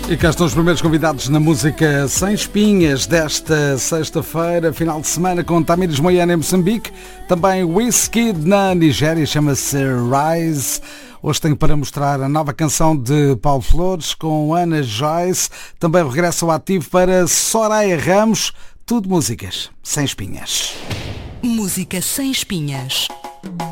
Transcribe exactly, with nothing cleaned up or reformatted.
E cá estão os primeiros convidados na música Sem Espinhas desta sexta-feira, final de semana, com Tamires Moiana em Moçambique, também Wizkid na Nigéria, chama-se Rise. Hoje tenho para mostrar a nova canção de Paulo Flores com Ana Joyce, também regresso ao ativo para Soraya Ramos, tudo músicas sem espinhas. Música sem espinhas.